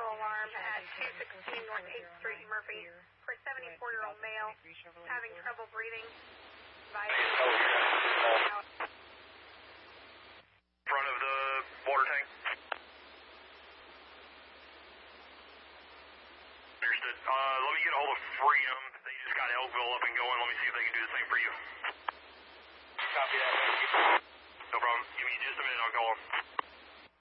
alarm at 216 North 8th Street, Murphy, for a 74-year-old male having trouble breathing. Front of the water tank. Understood. Let me get a hold of Freedom. They just got Elkville up and going. Let me see if they can do the same for you. Copy that. No problem. Give me just a minute. I'll call them.